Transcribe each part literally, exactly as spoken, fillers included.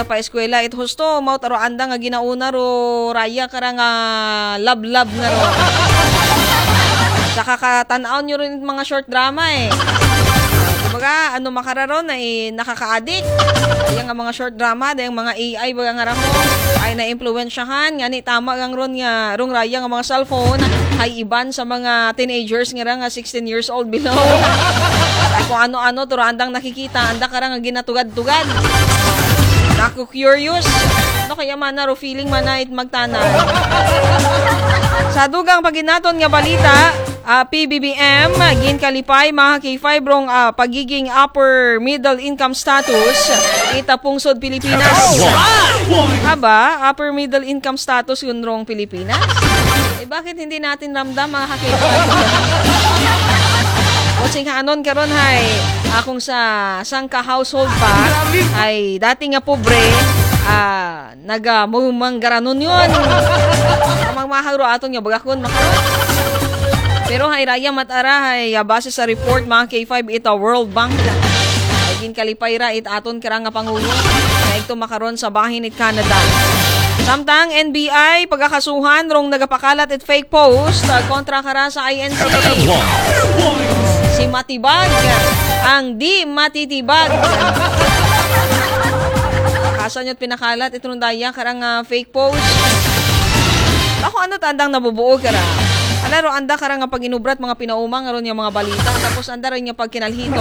Wala pa eskwela it husto mao taro anda nga ginauna ro raya kara nga love-love nga ro. Saka katanaw nyo rin mga short drama eh. Kumbaga, ano makararon ay nakaka-addict. Yung nga mga short drama, dahil mga A I baga nga ramo, ay na-impluensyahan. Nga ni tama gang ron nga, rong raya nga mga cellphone, ay iban sa mga teenagers nga nga sixteen years old below. Ay kung ano-ano, turo andang nakikita, anda ka nga ginatugad-tugad. Naku-curious. Ano kaya mana ro feeling mana it magtanan. Sa dugang paginaton nga balita, Uh, P B B M, gin kalipay, mga K five rong uh, pagiging upper middle income status, itapungsod Pilipinas. Aba, upper middle income status yun rong Pilipinas? Eh bakit hindi natin ramdam mga K five? Kutsing anon karon hay, akong sa sangka household pa, ay dati nga pobre, ah, nagamumang-garanon yun. Kamang maharo aton nga bagakon, makaroon. Pero hay raya matara hay base sa report mga K five ita World Bank ay ginkalipay ra it aton kara nga pangulo na ito makaron sa bahin it Canada. Samtang N B I pagkakasuhan rong nagapakalat it fake post uh, kontra kara sa I N C A. Si Matibag ang di matitibag. Kasan yo't pinakalat itong daya karang uh, fake post. Ako ano tandang nabubuo kara. Alaro anda karang nga pag inubrat mga pinaumang aron yung mga balita tapos anda rin yung pag kinalhito.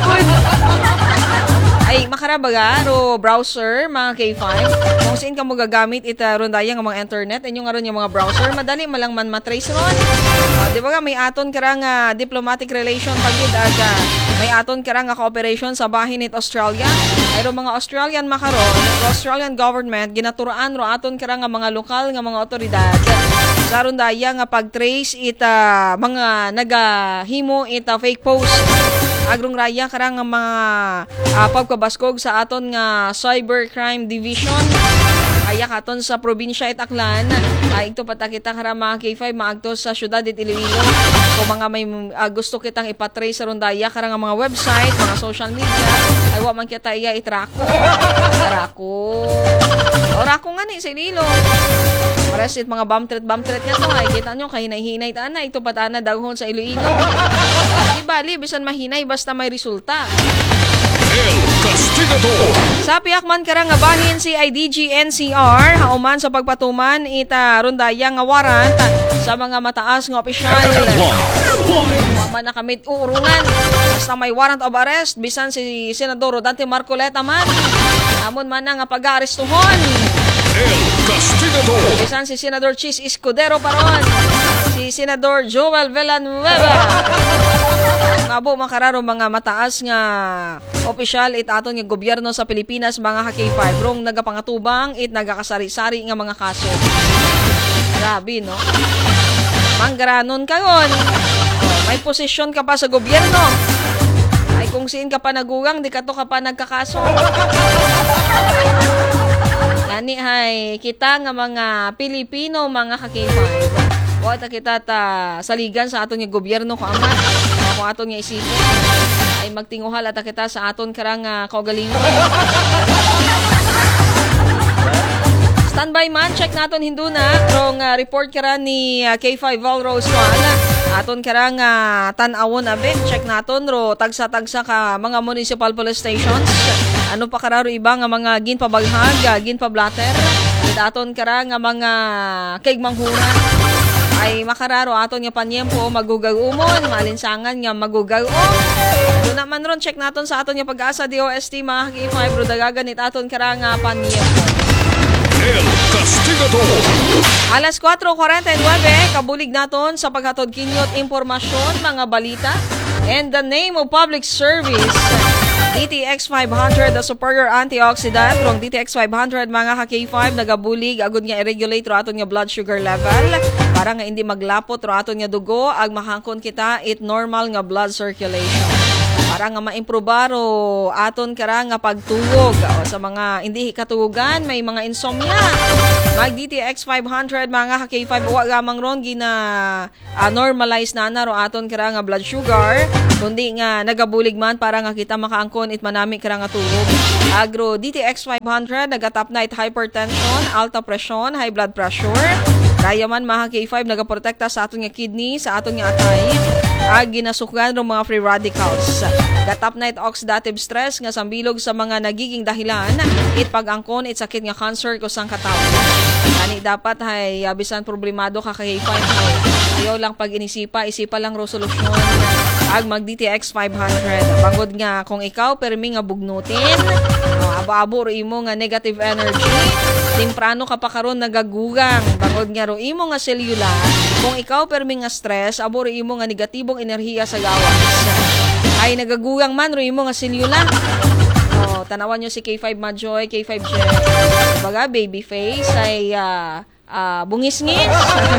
Ay makarabaga ro browser mga K five kung saan ka mo gagamit ita ron daya nga mga internet inyong aron yung mga browser madali malang man matrace ron. Uh, di ba nga may aton karang uh, diplomatic relation pagid aga may aton karang nga cooperation sa bahin it Australia. Ay ro mga Australian makaron Australian government ginaturaan ro aton karang nga mga lokal nga mga otoridad karon daya nga pag-trace ita mga nagahimo ita fake post agrong raya karang nga mga uh, pagkabaskog sa aton nga cybercrime division kaya katon sa probinsya it Aklan ay uh, ito patakita kara mga K five maagto sa syudad it Iloilo kung mga may uh, gusto kitang ipatrace sa rondaya karang nga mga website mga social media ay wa man kita iya itrako trako ora ko nga ni sa Iloilo Parasit mga bumtret bumtret nga to ay kita nyo kay hinay-hinay ta na ito patana daghon sa Iloilo. Di bali bisan mahinay basta may resulta. El Castigador. Sa piyakman karang nga bahin si I D G N C R hauman sa pagpatuman ita rondaya nga warrant sa mga mataas nga opisyal. Man na kamit uurungan basta may warrant of arrest bisan si Senador Rodante Marcoleta man. Amon man na nga pag-aarestuhon. El Castigador. Bisan si Senador Chis Escudero paron. Si Senador Joel Villanueva. Ngabo makararo mga mataas nga opisyal it aton nga gobyerno sa Pilipinas mga K five rong nagapangatubang it nagakasari-sari nga mga kaso. Grabe no. Manggaranon kayon. Oh, may posisyon ka pa sa gobyerno. Ay kung siin ka pa nagugang di ka to ka pa nagkakaso. Nani hay kita nga mga Pilipino mga K five. Wa ta kita ta saligan sa aton nga gobyerno ko aman. Kung aton nga isipon ay magtinguhal ata kita sa aton karang uh, kaugalingon. Standby man check naton hinduna rong uh, report kara ni uh, K five Valrose one. Aton karang uh, tan-awon abe check naton ro tagsa-tagsa ka mga municipal police stations. Ano pa kararo iba nga mga ginpabaghag, ginpablater. Aton kara nga mga kaigmanghuran. Ay makararo aton nga panyempo magugag-umon, malinsangan nga magugag-um. Doon naman ron check naton sa aton nga pag-asa D O S T mga K five bro dagagan it aton kara nga panyempo. El Castigador. Alas four forty-nine kabulig naton sa paghatod kinyot impormasyon mga balita and the name of public service. D T X five hundred, the superior antioxidant rong D T X five hundred mga K five nagabulig agud nga i-regulate ro aton nga blood sugar level para nga hindi maglapot ro aton nga dugo ag mahangkon kita it normal nga blood circulation. para nga maimprobar o aton kara nga pagtuwog o sa mga hindi katuugan, may mga insomnia. Mag D T X five hundred mga ka-K five wa gamang ron gina uh, normalize na na ro aton kara nga blood sugar kundi nga nagabulig man para nga kita makaangkon it manami kara nga tuwog. Agro D T X five hundred nagatap night hypertension, alta presyon, high blood pressure. Kaya man mga K five nagaprotekta sa aton nga kidney, sa aton nga atay, ag ginasukgan ng mga free radicals. Gatap night oxidative stress nga sambilog sa mga nagiging dahilan it pag-angkon it sakit nga cancer ko sang katawan. Ani dapat hay abisan problemado ka kay K five hay. Ayaw lang pag inisipa, isipa lang ro solusyon. Ag mag D T X five hundred. Bangod nga kung ikaw permi nga bugnutin, uh, abo-abo ro imo nga negative energy, temprano ka pa karon nagagugang. Bangod nga ro imo nga selula, kung ikaw permi nga stress, abo ro imo nga negatibong enerhiya sa gawas. Ay nagagugang man ro imo nga selula. Oh, tanawan nyo si K five Majoy, K five Jet. Baga baby face ay uh, uh, bungis-ngis.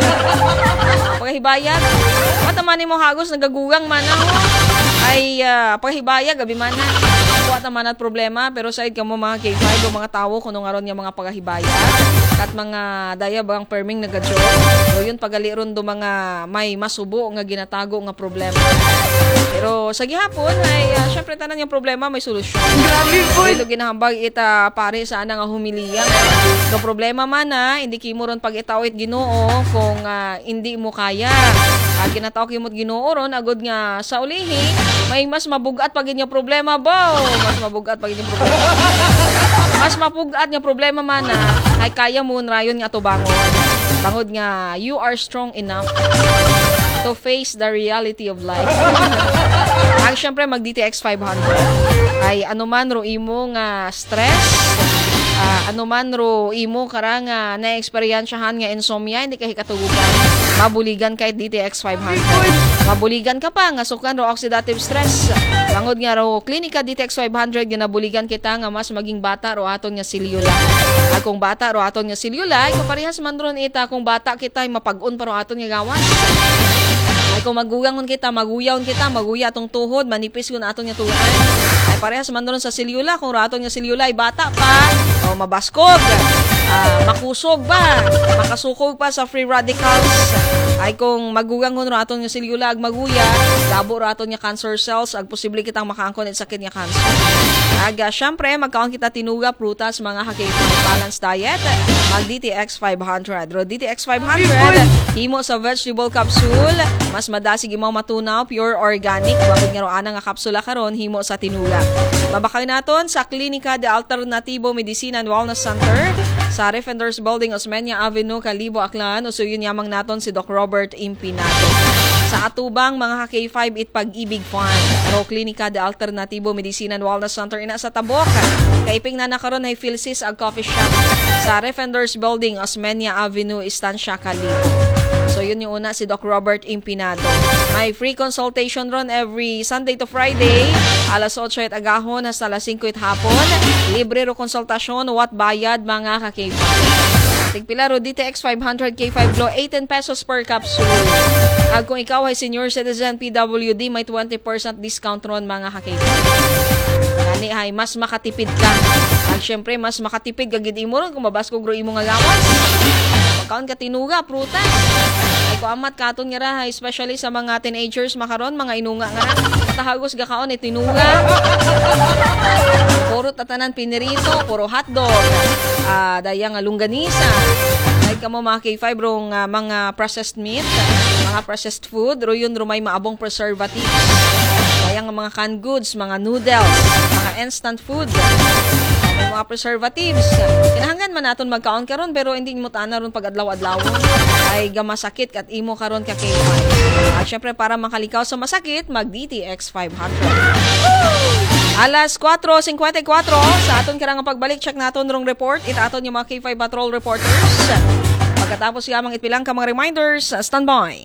Paghibayag. Mataman mo hagos nagagugang man ako. Ay uh, paghibayag gabi man na. Kuha naman at problema pero side ka mo mga K five o mga tawo kuno nga ron nga mga paghibayag. Kat mga daya bang perming nagadyo. So yun pagali ron do mga may masubo nga ginatago nga problema. Pero sa gihapon ay uh, syempre tanan yung problema may solusyon. Grabe po. Dilo ginahambag ita pare sa ana nga humiliya. So problema man na hindi kimo ron pag itawit Ginoo kung uh, hindi mo kaya. Uh, ginataw kimo Ginoo ron agod nga sa ulihi may mas mabugat pag inya problema bo. Mas mabugat pag inya problema. Mas mapugat nga problema man na ay kaya mo rayon nga tubangon. Bangod nga you are strong enough to face the reality of life. Ang syempre mag D T X five hundred ay anuman ro imo nga stress, uh, anuman ro imo karang uh, na-experiensyahan nga insomnia hindi ka hikatugugan, mabuligan kay D T X five hundred. Mabuligan ka pa nga sukan ro oxidative stress. Bangod nga ro klinika D T X five hundred ginabuligan kita nga mas maging bata ro aton nga selula. At kung bata ro aton nga selula, ay parehas man ron ita kung bata kita ay mapag-on pa ro aton nga gawas. Ay kung magugangon kita, maguyawon kita, maguya atong tuhod, manipis kun aton nga tulan. Ay parehas man ron sa selula kung aton nga selula ay bata pa o mabaskog, uh, makusog ba, makasukog pa sa free radicals. Ay kung magugangon ro aton nga selula ag maguya, labo ro aton nga cancer cells ag posible kitang makaangkon it sakit nga cancer. Aga syempre magkaon kita tinuga, prutas, mga hakay, balanced diet, mag D T X five hundred. Ro D T X five hundred himo sa vegetable capsule, mas madasig imaw matunaw, pure organic. Bagod nga ro ana nga kapsula karon himo sa tinuga. Babakay naton sa Klinika de Alternativo Medicina and Wellness Center sa Defenders Building, Osmeña Avenue, Calibo, Aklan. Usuyon yamang naton si Doc Robert Impinato. Sa atubang mga K five it Pag-ibig Fund. Ro Klinika de Alternativo Medicina and Wellness Center ina sa Tabok. Kaiping na nakaroon ay Philsis ag coffee shop sa Defenders Building, Osmeña Avenue, Estancia, Calibo. So yun yung una si Doc Robert Impinato. May free consultation ron every Sunday to Friday, alas otso at agahon hasta alas singko at hapon. Libre ro konsultasyon, wat bayad mga ka-K five. Tigpila ro D T X five hundred K five Glow, eighteen pesos per capsule. Ag kung ikaw ay senior citizen P W D, may twenty percent discount ron mga ka-K five. Gani ay mas makatipid ka. At syempre mas makatipid gagid imo ron kung mabaskog ro imo nga gawas. Kaon ka tinuga, prutas. Ay ko amat katon nga ra, especially sa mga teenagers makaron, mga inunga nga ra. Katahagos ga kaon ay tinuga. Puro tatanan pinirito, puro hotdog. Ah, daya nga longganisa. Ay kamo mga K five rong uh, mga processed meat, mga processed food, ro yun ro may maabong preservatives. Daya nga mga canned goods, mga noodles, mga instant food. May mga preservatives. Kinahanglan man naton magkaon karon pero hindi mo taana ron pag adlaw-adlaw. Ay gamasakit kat imo karon ka K five. At syempre para makalikaw sa masakit, mag D T X five hundred. Alas four fifty-four sa aton karang pagbalik check naton rong report. Ita aton yung mga K five patrol reporters. Pagkatapos yamang itbilang ka mga reminders, stand by.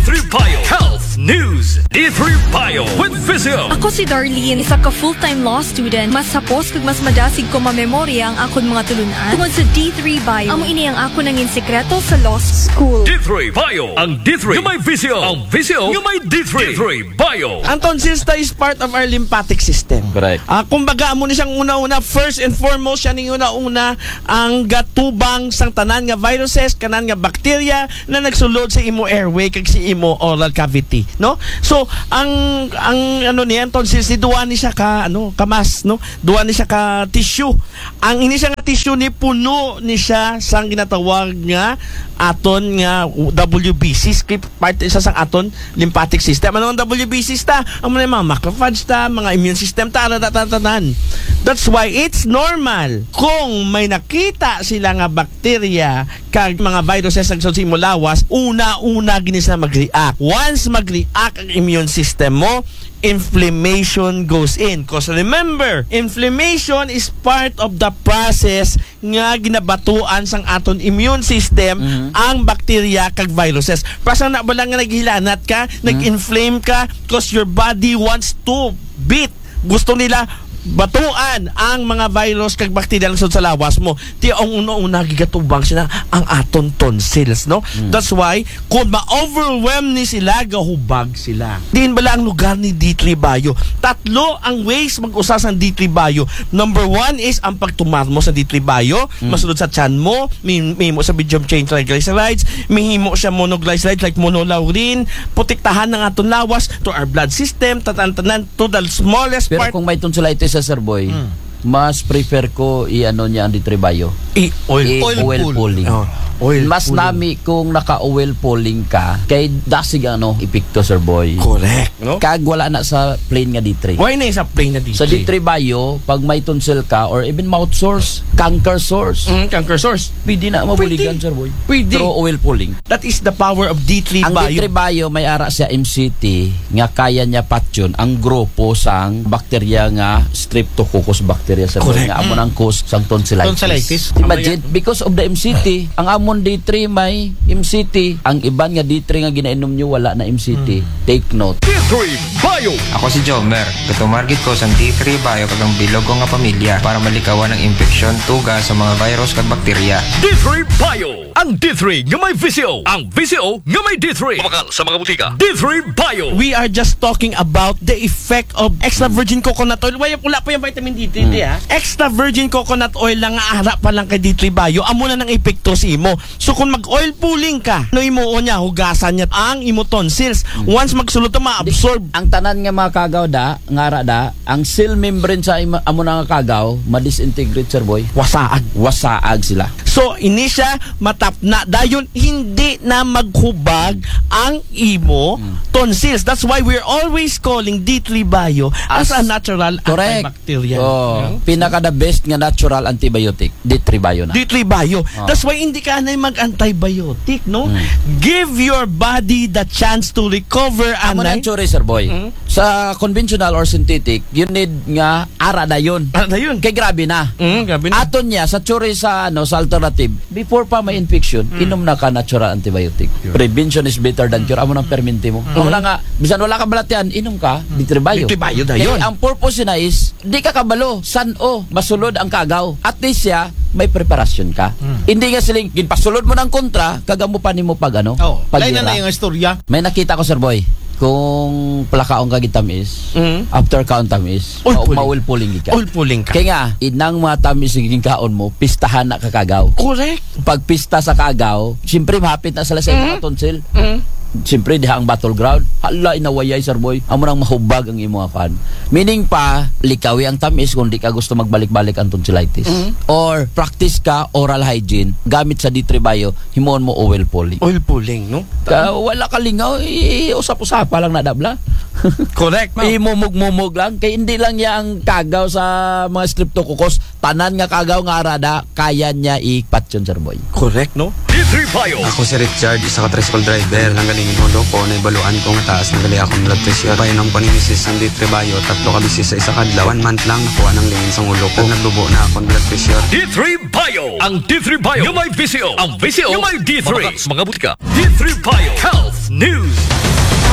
three Bio Health News. D three Bio with Vizio. Ako si Darlene, isa ka full-time law student. Mas sapos kag mas madasig ko mamemorya ang akon mga tulunan tungod sa D three Bio. Amo ini ang ako nangin sekreto sa law school. D three Bio. Ang D three nga may Vizio. Ang Vizio nga may D three. D three Bio. Ang tonsils is part of our lymphatic system. Correct. Ah, kumbaga amo ni siyang una-una, first and foremost siya ning una-una ang gatubang sang tanan nga viruses, kanan nga bacteria na nagsulod sa imo airway kag si imo oral cavity, no? So ang ang ano niyan tonsils ni duwa ni siya ka ano, kamas, no? Duwa ni siya ka tissue. Ang ini siya nga tissue ni puno ni siya sang ginatawag nga aton nga W B C, script part isa sang aton lymphatic system. Ano ang W B C ta? Ang mga mga macrophage ta, mga immune system ta, tanan. That's why it's normal kung may nakita sila nga bacteria kag mga viruses ang sa imo lawas, una-una gini sila mag-react. Once mag-react ang immune system mo, inflammation goes in. Because remember, inflammation is part of the process nga ginabatuan sang aton immune system mm-hmm. ang bacteria kag viruses. Pasang na ba lang nga naghilanat ka, mm-hmm. nag-inflame ka because your body wants to beat. Gusto nila batuan ang mga virus kag bacteria lang sa lawas mo. Ti ang una-una gigatubang sila ang aton tonsils, no? Mm. That's why kung ma-overwhelm ni sila, gahubag sila. Diin bala ang lugar ni D three Bio. Tatlo ang ways mag-usas ang D three Bio. Number one is ang pagtumarmo sa D three Bio. Mm. Masulod sa tiyan mo, may, may mo sa medium chain triglycerides, may himo siya monoglycerides like monolaurin, protektahan ng aton lawas to our blood system, tatantanan to the smallest Pero part. kung may tonsillitis sa Sir Boy, hmm. mas prefer ko i-ano niya ang D three Bio. I oil, I oil, oil pulling. Oh, oil mas pulling. nami kung naka-oil pulling ka, kay dasig ano, epekto Sir Boy. Correct, no? Kag wala na sa plain nga D three. Why na sa plain na D three? Sa D three Bio, pag may tonsil ka or even mouth sores, canker sores, Mm, canker source. pwede na mabuligan Sir Boy. Pwede. Through oil pulling. That is the power of D three Ang Bio. D three Bio may ara sa M C T nga kaya niya patyon ang grupo sang bakterya nga Streptococcus bacteria sa Correct. nga amon ang cause sang tonsillitis. Tonsillitis. Imagine because of the M C T, ang amon D three may M C T, ang iban nga D three nga ginainom nyo wala na M C T. Hmm. Take note. D three Bio. Ako si Jomer. Katumargit ko sa D three Bio kagang bilog ko nga pamilya para malikawan ng infeksyon, tuga sa mga virus kag bakterya. D three Bio. Ang D three nga may Vizio. Ang Vizio nga may D three. Kumakal sa mga butika. D three Bio. We are just talking about the effect of extra virgin coconut oil. Wala, wala pa yung vitamin D three, hmm. ha? Extra virgin coconut oil lang nga ara pa lang kay D three Bio. Amo na ng epekto si imo. So kung mag-oil pulling ka, no imo niya hugasan niya ang imo tonsils. Once magsulod na ma-absorb. Ang tanan nga mga kagaw da, ngara da, ang cell membrane sa ima, amo na nga kagaw, ma-disintegrate Sir Boy. Wasaag. Wasaag sila. So, ini siya matapna dayon hindi na maghubag ang imo tonsils. That's why we're always calling D three Bio as, As- a natural Correct. antibacterial. Oh, Yeah. pinaka the best nga natural antibiotic, D three Bio na. D three Bio. Oh. That's why hindi ka na mag-antibiotic, no? Mm. Give your body the chance to recover, Amo na anay. ang tsuri, Sir Boy. Mm. Sa conventional or synthetic, you need nga ara da yun. Ano yun? Kay grabe na. Mm, gabi na. Aton niya sa tsuri sa ano sa alternative, before pa may infection, inom na ka natural antibiotic. Prevention is better than cure. Amo nang perminti mo. Wala nga, bisan wala ka balatian, inom ka, D three Bio. D three Bio da Kaya yun. ang purpose na is, di ka kabalo, san o, masulod ang kagaw. At least siya, may preparasyon ka. Hindi nga siling, ginpasulod mo ng kontra, kagamo pa nimo pag ano, Oh, lain pagira. na na yung istorya. May nakita ko, Sir Boy, kung plakaong kagitam is, Mm. after count tam is, Oil ma- pulling. ma-oil pulling ka. Oil pulling ka. Kaya nga, inang mga tamis yung kaon mo, pistahan na kakagaw. Correct. Pag pista sa kagaw, siyempre mahapit na sila sa mga tonsil. Mm. Siyempre, diha ang battleground. Hala, inawayay, Sir Boy. Amo nang mahubag ang imo akan. Meaning pa, likawi ang tamis kung di ka gusto magbalik-balik ang tonsillitis. Or, practice ka oral hygiene, gamit sa D three Bio, himuon mo oil pulling. Oil pulling, no? Ka, wala ka lingaw, eh, usap-usapa lang nadabla. Correct, ma'am. Imumug-mumug lang. Kaya hindi lang niya ang kagaw sa mga streptococcus. Tanan nga kagaw nga arada, kaya niya ipatyon, Sir Boy. Correct, no? D three Bio. Ako si Richard, isa ka tricycle driver. Lang galing hulo ko, naibaluan ko nga taas ng gali akong blood pressure. Painom ko ni Missus ang D three Bio, tatlo ka bisis sa isa kadlaw. One month lang, nakuha ng lingin sa ulo ko. Naglubo na akong blood pressure. D three Bio. Ang D three Bio nga may Vizio. Ang Vizio nga may D three. Mga butika. D three Bio Health News.